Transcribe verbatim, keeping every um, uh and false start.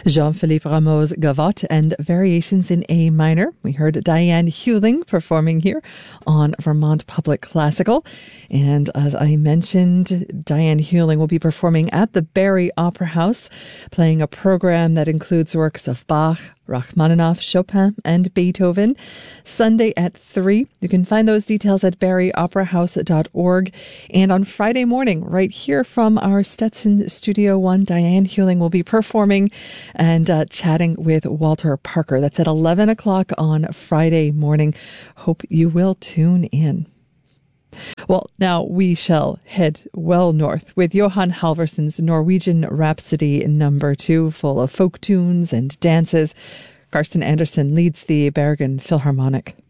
Jean-Philippe Rameau's Gavotte and Variations in A minor. We heard Diane Hewling performing here on Vermont Public Classical. And as I mentioned, Diane Hewling will be performing at the Barrie Opera House, playing a program that includes works of Bach, Rachmaninoff, Chopin, and Beethoven. Sunday at three. You can find those details at barrie opera house dot org. And on Friday morning, right here from our Stetson Studio One, Diane Hewling will be performing and uh, chatting with Walter Parker. That's at eleven o'clock on Friday morning. Hope you will tune in. Well, now we shall head well north with Johan Halvorsson's Norwegian Rhapsody number two, full of folk tunes and dances. Karsten Andersen leads the Bergen Philharmonic.